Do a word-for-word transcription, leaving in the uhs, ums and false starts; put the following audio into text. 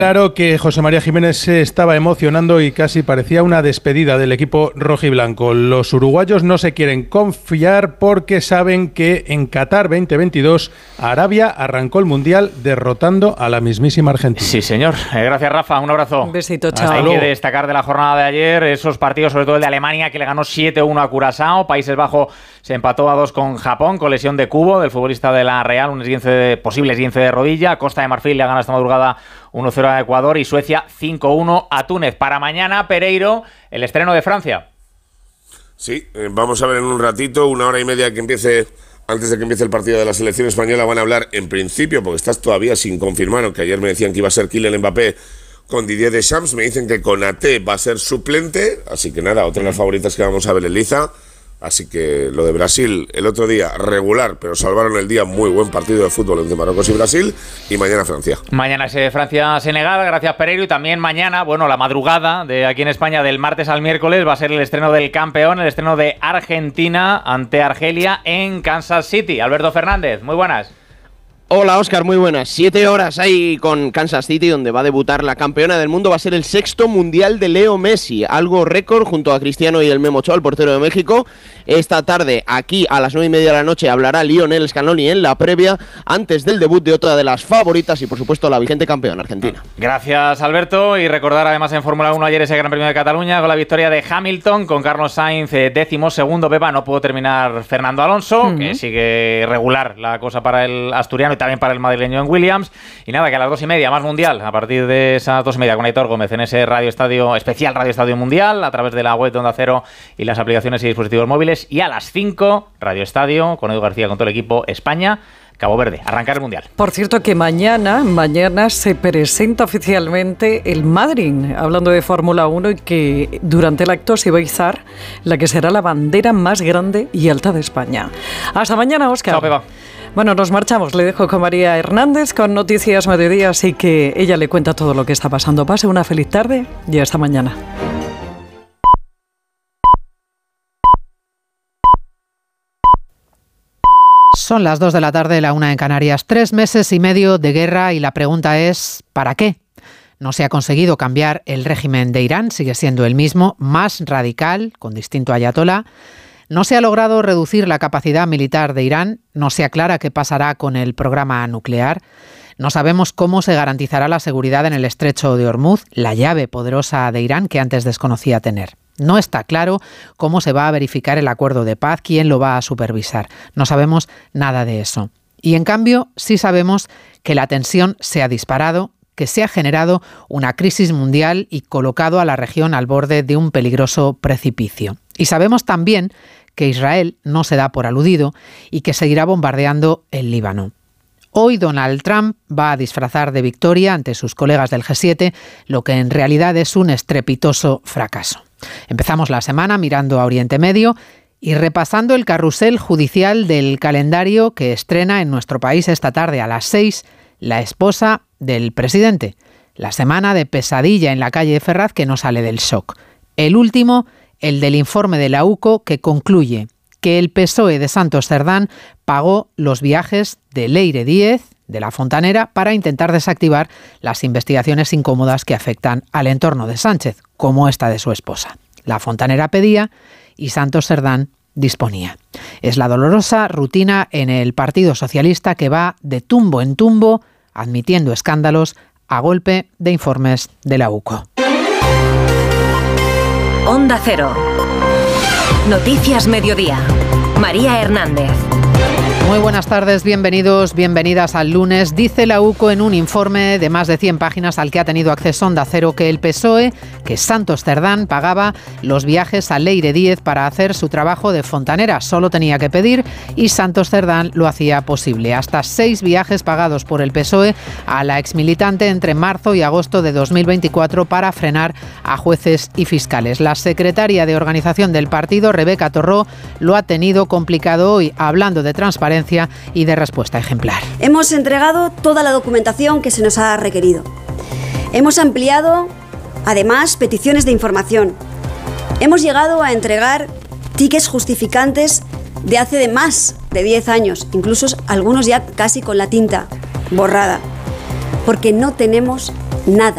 Claro que José María Jiménez se estaba emocionando y casi parecía una despedida del equipo rojiblanco. Los uruguayos no se quieren confiar porque saben que en Qatar veinte veintidós Arabia arrancó el Mundial derrotando a la mismísima Argentina. Sí, señor. Eh, gracias, Rafa. Un abrazo. Un besito, chao. Hay que destacar de la jornada de ayer esos partidos, sobre todo el de Alemania, que le ganó siete uno a Curazao. Países Bajos se empató a dos con Japón, con lesión de Cubo, del futbolista de la Real, un esguince de, posible esguince de rodilla. Costa de Marfil le gana esta madrugada uno cero a Ecuador y Suecia cinco uno a Túnez. Para mañana, Pereiro, el estreno de Francia. Sí, eh, vamos a ver en un ratito, una hora y media que empiece, antes de que empiece el partido de la selección española, van a hablar en principio, porque estás todavía sin confirmar, aunque ayer me decían que iba a ser Kylian Mbappé con Didier Deschamps, me dicen que Konaté va a ser suplente, así que nada, otra de las favoritas que vamos a ver en liza. Así que lo de Brasil, el otro día regular, pero salvaron el día, muy buen partido de fútbol entre Marruecos y Brasil, y mañana Francia. Mañana es Francia-Senegal, gracias Pereiro, y también mañana, bueno, la madrugada de aquí en España, del martes al miércoles, va a ser el estreno del campeón, el estreno de Argentina ante Argelia en Kansas City. Alberto Fernández, muy buenas. Hola Óscar, muy buenas. Siete horas ahí con Kansas City, donde va a debutar la campeona del mundo. Va a ser el sexto mundial de Leo Messi, algo récord junto a Cristiano y el Memo Ochoa, el portero de México. Esta tarde, aquí a las nueve y media de la noche, hablará Lionel Scaloni en la previa, antes del debut de otra de las favoritas y por supuesto la vigente campeona argentina. Gracias Alberto, y recordar además en Fórmula uno ayer ese Gran Premio de Cataluña con la victoria de Hamilton, con Carlos Sainz eh, décimo segundo. Pepa, no pudo terminar Fernando Alonso, uh-huh. que sigue regular la cosa para el asturiano y también para el madrileño en Williams. Y nada, que a las dos y media más mundial, a partir de esas dos y media con Aitor Gómez en ese Radio Estadio, especial Radio Estadio Mundial, a través de la web de Onda Cero y las aplicaciones y dispositivos móviles. Y a las cinco, Radio Estadio, con Edu García, con todo el equipo, España, Cabo Verde, arrancar el Mundial. Por cierto que mañana, mañana se presenta oficialmente el Madryn, hablando de Fórmula uno, y que durante el acto se va a izar la que será la bandera más grande y alta de España. Hasta mañana, Óscar. Chao, Pepa. Bueno, nos marchamos. Le dejo con María Hernández con Noticias Mediodía, así que ella le cuenta todo lo que está pasando. Pase una feliz tarde y hasta mañana. Son las dos de la tarde, la una en Canarias. Tres meses y medio de guerra y la pregunta es ¿para qué? No se ha conseguido cambiar el régimen de Irán, sigue siendo el mismo, más radical, con distinto ayatolá. No se ha logrado reducir la capacidad militar de Irán, no se aclara qué pasará con el programa nuclear. No sabemos cómo se garantizará la seguridad en el estrecho de Hormuz, la llave poderosa de Irán que antes desconocía tener. No está claro cómo se va a verificar el acuerdo de paz, quién lo va a supervisar. No sabemos nada de eso. Y en cambio, sí sabemos que la tensión se ha disparado, que se ha generado una crisis mundial y colocado a la región al borde de un peligroso precipicio. Y sabemos también que Israel no se da por aludido y que seguirá bombardeando el Líbano. Hoy Donald Trump va a disfrazar de victoria ante sus colegas del G siete lo que en realidad es un estrepitoso fracaso. Empezamos la semana mirando a Oriente Medio y repasando el carrusel judicial del calendario que estrena en nuestro país esta tarde a las seis la esposa del presidente. La semana de pesadilla en la calle de Ferraz que no sale del shock. El último, el del informe de la U C O que concluye que el P S O E de Santos Cerdán pagó los viajes de Leire Díez, de la Fontanera, para intentar desactivar las investigaciones incómodas que afectan al entorno de Sánchez, como esta de su esposa. La Fontanera pedía y Santos Cerdán disponía. Es la dolorosa rutina en el Partido Socialista que va de tumbo en tumbo, admitiendo escándalos a golpe de informes de la U C O. Onda Cero. Noticias Mediodía. María Hernández. Muy buenas tardes, bienvenidos, bienvenidas al lunes. Dice la U C O en un informe de más de cien páginas al que ha tenido acceso Onda Cero que el P S O E, que Santos Cerdán pagaba los viajes a Leire Díez para hacer su trabajo de fontanera. Solo tenía que pedir y Santos Cerdán lo hacía posible. Hasta seis viajes pagados por el P S O E a la exmilitante entre marzo y agosto de dos mil veinticuatro para frenar a jueces y fiscales. La secretaria de organización del partido, Rebeca Torró, lo ha tenido complicado hoy, hablando de transparencia y de respuesta ejemplar. Hemos entregado toda la documentación que se nos ha requerido. Hemos ampliado, además, peticiones de información. Hemos llegado a entregar tickets justificantes de hace de más de diez años, incluso algunos ya casi con la tinta borrada, porque no tenemos nada,